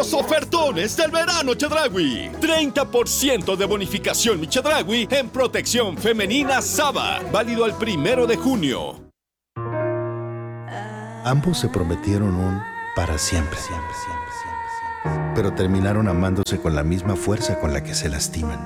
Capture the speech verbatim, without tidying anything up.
Los ofertones del verano Chedraui. treinta por ciento de bonificación mi Chedraui en protección femenina Saba. Válido al primero de junio. Ambos se prometieron un para siempre, pero terminaron amándose con la misma fuerza con la que se lastiman.